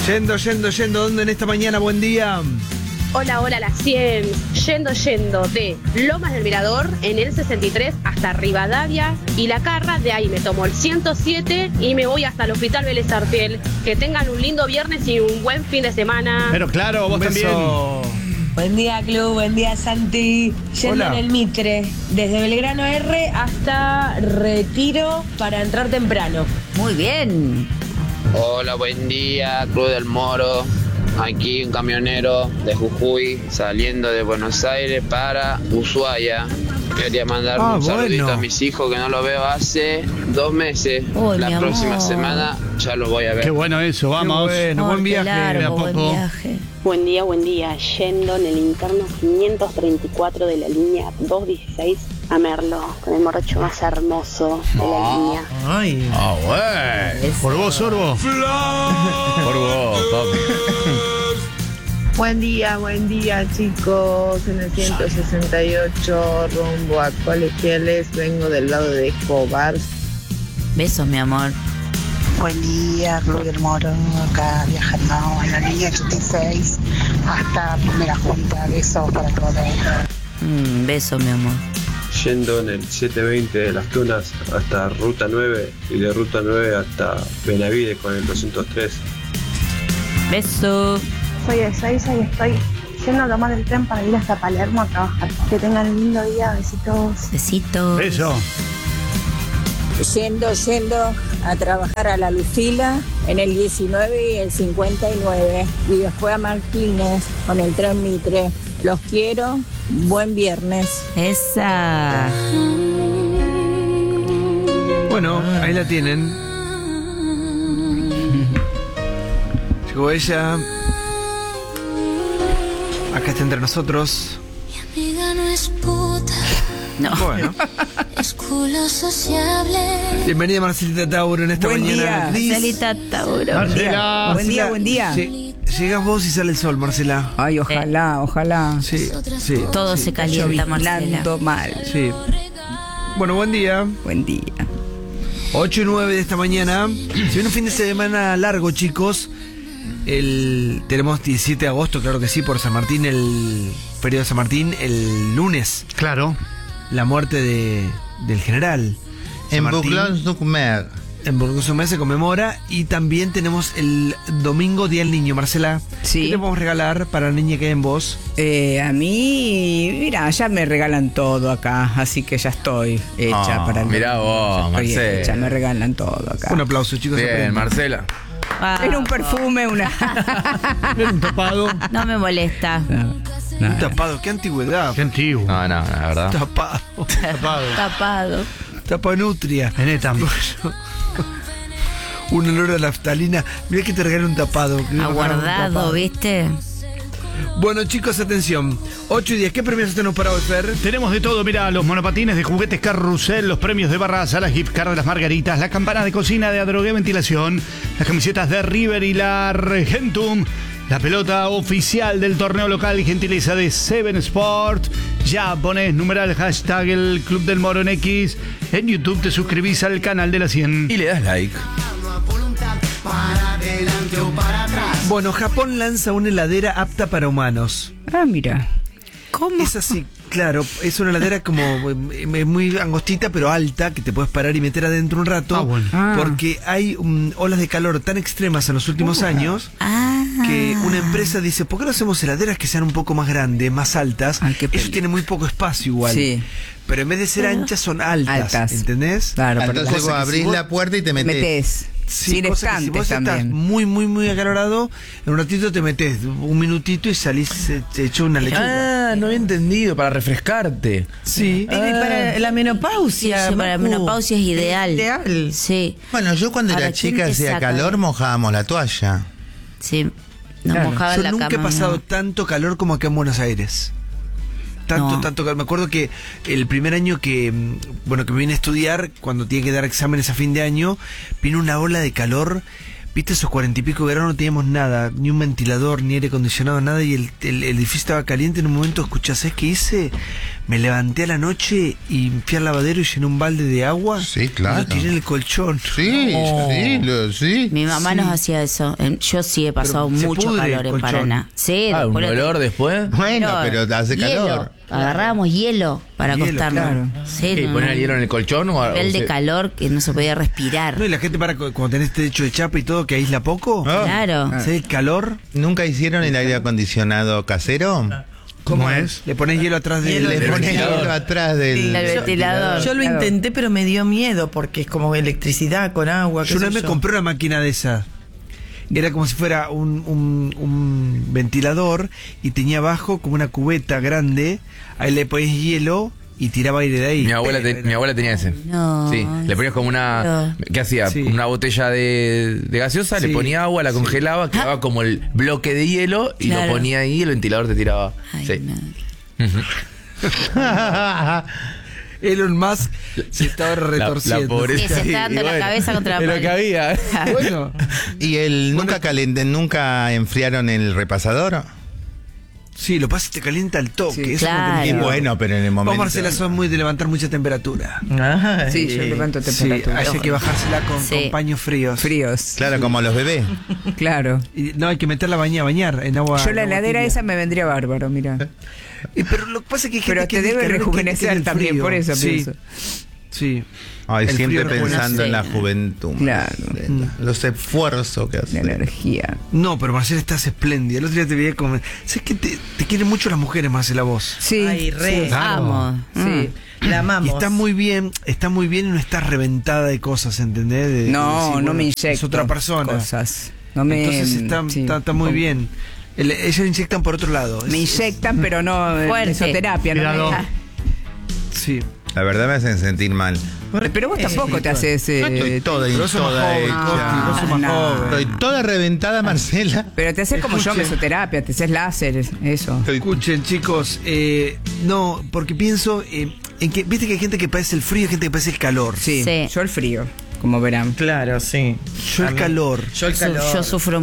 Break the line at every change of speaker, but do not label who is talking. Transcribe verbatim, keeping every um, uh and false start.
Yendo, yendo, yendo, ¿dónde en esta mañana? Buen día.
Hola, hola, la cien. Yendo, yendo de Lomas del Mirador en el sesenta y tres hasta Rivadavia y La Carra. De ahí me tomo el ciento siete y me voy hasta el Hospital Vélez Arfiel. Que tengan un lindo viernes y un buen fin de semana.
Pero claro, vos también.
Buen día, Club. Buen día, Santi. Yendo
Hola.
en el Mitre, desde Belgrano R hasta Retiro para entrar temprano.
Muy bien.
Hola, buen día, Club del Moro. Aquí un camionero de Jujuy saliendo de Buenos Aires para Ushuaia. Quería mandar
Ah,
un saludito
bueno.
a mis hijos que no los veo hace dos meses.
Uy,
La
mi
próxima
amor.
semana ya los voy a ver.
Qué bueno eso, vamos.
Qué bueno,
Oh,
buen
qué
viaje.
largo,
de a
buen
poco.
viaje.
Buen día, buen día. Yendo en el interno quinientos treinta y cuatro de la línea doscientos dieciséis a Merlo, con el morocho más hermoso de la línea.
Ay.
Ah, güey. ¿Por vos, Sorbo? Por vos, papi.
Buen día, buen día, chicos. En el ciento sesenta y ocho rumbo a Colegiales, vengo del lado de Escobar.
Besos, mi amor.
Buen día, Club del Moro, acá viajando en la línea ochenta y seis hasta Primera Junta. Besos para todos.
Mm, besos, mi amor.
Yendo en el setecientos veinte de Las Tunas hasta Ruta nueve y de Ruta nueve hasta Benavides con el doscientos tres.
Beso.
Soy de Seiza y estoy yendo a tomar el tren para ir hasta Palermo a trabajar. Que tengan un lindo día, besitos.
Besitos.
Eso.
Yendo, yendo a trabajar a La Lucila en el diecinueve y el cincuenta y nueve. Y después a Martínez con el tren Mitre. Los quiero. Buen viernes.
Esa.
Bueno, ahí la tienen. Llegó ella. Acá está entre nosotros.
Mi amiga no es puta,
No.
Bueno.
es culo sociable.
Bienvenida Marcelita Tauro en esta
Buen
mañana.
día.
gris.
Marcelita Tauro.
Marcela.
Buen día,
Marcela,
buen día.
lle- Llegas vos y sale el sol, Marcela.
Ay, ojalá, ojalá.
Sí, sí.
Todo se calienta, Marcela.
Lloviznando mal.
Sí. Bueno, buen día.
Buen día.
ocho y nueve de esta mañana. Se viene un fin de semana largo, chicos. El, tenemos diecisiete de agosto, claro que sí, por San Martín, el periodo de San Martín, el lunes.
Claro.
La muerte de, del general. San
En
Martín.
Boulogne-sur-Mer.
En Boulogne-sur-Mer se conmemora. Y también tenemos el domingo Día del Niño. Marcela,
Sí.
¿qué te podemos regalar para la niña que hay en vos?
Eh, a mí, mira, ya me regalan todo acá, así que ya estoy hecha
Ah,
para el
mirá vos,
Ya estoy
Marcela.
hecha, me regalan todo acá.
Un aplauso, chicos.
Bien,
aprendan.
Marcela.
Ah,
Era un perfume, una.
Era un tapado.
No me molesta.
No, no,
Un tapado, qué antigüedad.
Qué antiguo.
No, no, la verdad.
Tapado.
Tapado.
Tapado.
Tapanutria.
En esta.
Un olor a naftalina. Mirá que te regalo un tapado.
Aguardado, ¿viste?
Bueno, chicos, atención. ocho y diez. ¿Qué premios tenemos para hoy, Fer?
Tenemos de todo, mira, los monopatines de juguetes Carrusel, los premios de Barraza, las gift cards de las Margaritas, las campanas de cocina de Adrogué Ventilación, las camisetas de River y la Regentum, la pelota oficial del torneo local y gentileza de Seven Sport. Ya pones numeral hashtag el Club del Moro en X. En YouTube te suscribís al canal de la cien.
Y le das like.
Bueno, Japón lanza una heladera apta para humanos.
Ah, mira.
¿Cómo?
Es así, claro. Es una heladera como eh, muy angostita, pero alta, que te puedes parar y meter adentro un rato.
Ah, bueno.
Ah.
Porque hay um, olas de calor tan extremas en los últimos años
Ah.
que una empresa dice, ¿por qué no hacemos heladeras que sean un poco más grandes, más altas?
Ay, qué
Eso
peligro.
tiene muy poco espacio igual.
Sí.
Pero en vez de ser anchas, son altas.
Altas.
¿Entendés?
Claro, pero
Entonces vos
cosa que
abrís
si vos
la puerta y te metés.
metes.
Sí,
Sin
cosa que si vos
estantes
estás
también.
muy, muy, muy acalorado, en un ratito te metes un minutito y salís eh, hecho una lechuga.
Ah, no había entendido, para refrescarte.
Sí.
Y para la menopausia.
Sí, para la
Macu.
menopausia es ideal.
Ideal.
Sí,
Bueno, yo cuando
Ahora,
era
¿quién
chica
te
hacía
saca?
calor, mojábamos la toalla.
sí. Nos
Claro.
mojaban
Yo
la
nunca
cama.
he pasado
¿no?
tanto calor como acá en Buenos Aires. Tanto,
No.
tanto calor. Me acuerdo que el primer año que, mm, bueno, que me vine a estudiar, cuando tiene que dar exámenes a fin de año, vino una ola de calor. viste, esos cuarenta y pico de grado no teníamos nada, ni un ventilador, ni aire acondicionado, nada, y el, el, el edificio estaba caliente. En un momento, escuchás, ¿sabes qué hice? Me levanté a la noche y fui al lavadero y llené un balde de agua.
Sí, claro.
Y lo tiré en el colchón.
Sí,
Oh.
sí, lo- sí.
Mi mamá
Sí.
nos hacía eso. Em, Yo sí he pasado
Pero se
mucho
pudre
calor
el
en
colchón.
Paraná. Sí,
Ah, un
después lo-
olor después.
Bueno, pero hace
hielo.
calor.
Agarrábamos hielo para
Hielo,
acostarnos.
claro.
Sí,
¿Y
no,
poner
no.
el hielo en el colchón o
Nivel
o
de
se-
calor que no se podía respirar.
No, y la gente para cu- cuando tenés techo de chapa y todo, que aísla poco.
Ah.
Claro.
¿Sabes el calor?
¿Nunca hicieron el aire acondicionado casero?
¿Cómo es?
Le pones hielo atrás del...
Hielo
Le
del
pones
ventilador.
hielo atrás del...
El ventilador.
Yo lo
Claro.
intenté, pero me dio miedo porque es como electricidad con agua. qué
Yo una
sé
vez me compré una máquina de esa. Era como si fuera un, un, un ventilador y tenía abajo como una cubeta grande. Ahí le ponías hielo y tiraba aire de ahí.
Mi abuela, te-
Pero
mi abuela tenía ese.
No.
Sí, le ponías como una... ¿Qué hacía?
Sí.
Una botella de, de gaseosa,
Sí.
le ponía agua, la congelaba, quedaba como el bloque de hielo y
Claro.
lo ponía ahí y el ventilador te tiraba.
Ay,
Sí.
madre.
Ujú.
Elon Musk se estaba
La,
retorciendo.
la pobreza.
Sí, se está dando
Y
la cabeza contra la
es lo
pared.
que había.
Bueno,
¿Y el nunca calenten, nunca enfriaron el repasador?
sí, lo pasa y te calienta al toque.
Sí,
eso no
claro.
Y
tenés-
bueno, pero en el
Vos,
momento...
Marcela, sos muy de levantar mucha temperatura.
Ay,
Sí, yo levanto
Sí,
temperatura.
hay que bajársela con,
Sí.
con paños fríos.
Fríos.
Claro, como los bebés.
Claro.
Y no, hay que meterla a bañar, bañar en agua.
Yo la
en agua
heladera
tibia.
esa me vendría bárbaro, mira.
Y pero lo que pasa es que hay gente
Pero
que
te
es del
debe
calor y gente que es
rejuvenecer
del
también,
frío.
por eso
Sí,
pienso.
sí.
Ay,
El
siempre
frío rejuvenece.
pensando en la
Sí.
juventud.
Claro.
Marcela. Los esfuerzos que
La
hace.
energía.
No, pero Marcela estás espléndida. El otro día te veía como... ¿Sabes que te, te quieren mucho las mujeres, Marcela, vos?
Sí.
Ay, re.
Sí, amo.
Sí, la
Y
amamos.
estás muy bien, está muy bien y no estás reventada de cosas, ¿entendés? De- de
No,
decir,
no
bueno,
me inyecto.
Es otra persona.
Cosas. No me,
Entonces está,
sí.
está, está muy bien. El- ellas inyectan por otro lado.
Me
Es-
inyectan, pero no en
Fuerte.
mesoterapia. No
Cuidado.
me-
es- sí.
La verdad me hacen sentir mal.
Pero vos tampoco te haces.
Yo estoy
Eh,
toda,
Pero sos más
toda
joven,
hecha.
Costi, vos sos más
no.
joven.
Estoy toda reventada, Marcela.
pero te haces como yo,
Escuchen.
mesoterapia, te haces láser, eso.
Escuchen, chicos, eh, no, porque pienso eh, en que, viste que hay gente que padece el frío y gente que padece el calor.
Sí,
Sí.
yo el frío, como verán.
Claro, sí.
Yo el
A mí-
calor.
Yo el
Su-
calor.
Yo sufro